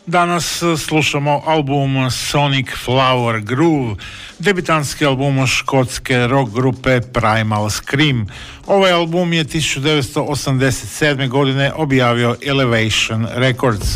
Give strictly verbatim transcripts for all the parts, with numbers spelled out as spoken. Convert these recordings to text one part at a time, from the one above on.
Danas slušamo album Sonic Flower Groove, debitanski album škotske rock grupe Primal Scream. Ovaj album je tisuću devetsto osamdeset sedme. godine objavio Elevation Records.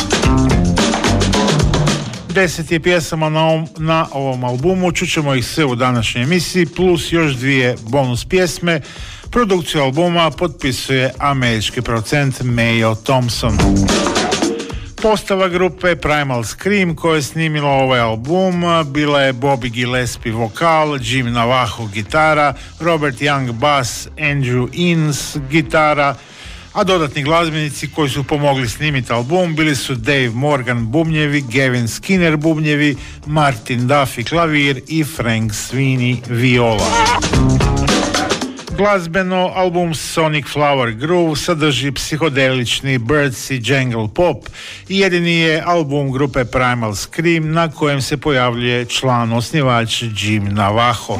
Deset je pjesama na ovom, na ovom albumu, čućemo ih sve u današnjoj emisiji, plus još dvije bonus pjesme. Produkciju albuma potpisuje američki producent Mayo Thompson. Postava grupe Primal Scream koja je snimila ovaj album bila je Bobby Gillespie vokal, Jim Navajo gitara, Robert Young bass, Andrew Innes gitara, a dodatni glazbenici koji su pomogli snimiti album bili su Dave Morgan bubnjevi, Gavin Skinner bubnjevi, Martin Duffy klavir i Frank Sweeney viola. Glazbeno, album Sonic Flower Groove sadrži psihodelični Birdsey jangle pop i jedini je album grupe Primal Scream na kojem se pojavljuje član osnivač Jim Navajo.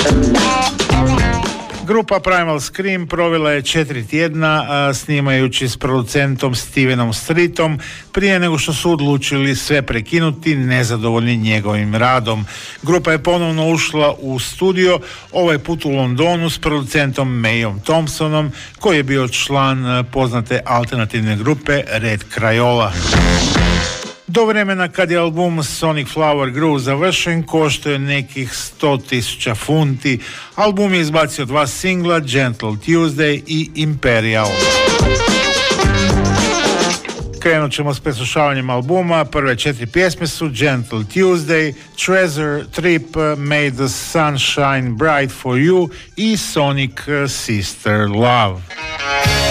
Grupa Primal Scream provela je četiri tjedna a, snimajući s producentom Stevenom Streetom prije nego što su odlučili sve prekinuti nezadovoljni njegovim radom. Grupa je ponovno ušla u studio, ovaj put u Londonu s producentom Mayom Thompsonom koji je bio član a, poznate alternativne grupe Red Crayola. Do vremena kad je album Sonic Flower Groove završen koštao je nekih sto tisuća funti. Album je izbacio dva singla, Gentle Tuesday i Imperial. Krenut ćemo s preslušavanjem albuma. Prve četiri pjesme su Gentle Tuesday, Treasure Trip, May the Sun Shine Bright for You i Sonic Sister Love.